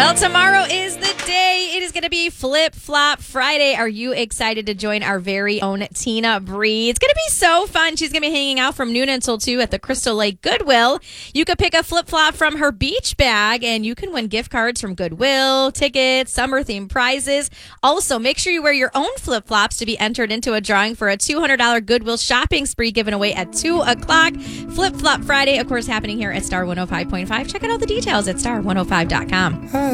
Well, tomorrow is the day. It is going to be Flip Flop Friday. Are you excited to join our very own Tina Bree? It's going to be so fun. She's going to be hanging out from noon until 2 at the Crystal Lake Goodwill. You could pick a flip flop from her beach bag, and you can win gift cards from Goodwill, tickets, summer-themed prizes. Also, make sure you wear your own flip flops to be entered into a drawing for a $200 Goodwill shopping spree given away at 2 o'clock. Flip Flop Friday, of course, happening here at Star 105.5. Check out all the details at star105.com.